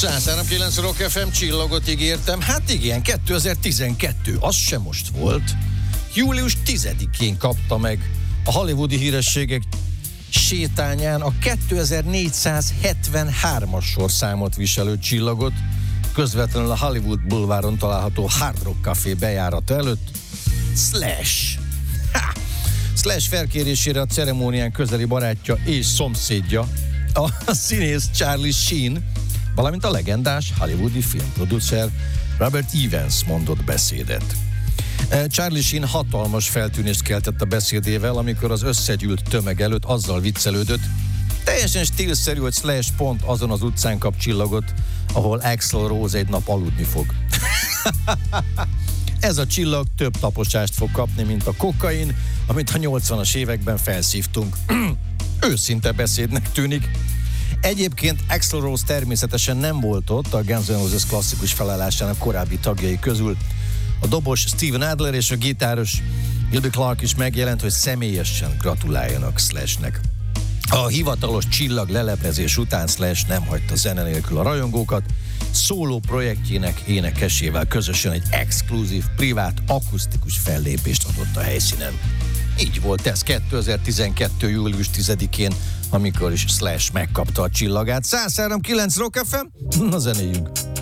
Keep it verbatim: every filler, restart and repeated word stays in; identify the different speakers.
Speaker 1: száz három kilenc Rock ef em, csillagot ígértem. Hát igen, kétezer-tizenkettő, az sem most volt. július tizedikén kapta meg a hollywoodi hírességek sétányán a kétezer-négyszázhetvenhármas sorszámot viselő csillagot, közvetlenül a Hollywood Boulevardon található Hard Rock Café bejárata előtt. Slash! Ha! Slash felkérésére a ceremónián közeli barátja és szomszédja, a színész Charlie Sheen, valamint a legendás hollywoodi filmproducer Robert Evans mondott beszédet. Charlie Sheen hatalmas feltűnést keltett a beszédével, amikor az összegyűlt tömeg előtt azzal viccelődött, teljesen stílszerű, hogy Slash pont azon az utcán kap csillagot, ahol Axl Rose egy nap aludni fog. Ez a csillag több taposást fog kapni, mint a kokain, amit a nyolcvanas években felszívtunk. Őszinte beszédnek tűnik. Egyébként Axl Rose természetesen nem volt ott a Guns N' Roses klasszikus felállásának korábbi tagjai közül. A dobos Steven Adler és a gitáros Gilby Clarke is megjelent, hogy személyesen gratuláljanak Slashnek. A hivatalos csillag leleplezés után Slash nem hagyta zene nélkül a rajongókat, szóló projektjének énekesével közösen egy exkluzív, privát, akusztikus fellépést adott a helyszínen. Így volt ez kétezer-tizenkettő. július tizedikén, amikor is Slash megkapta a csillagát. száz három kilenc Rock ef em, na zenéjünk!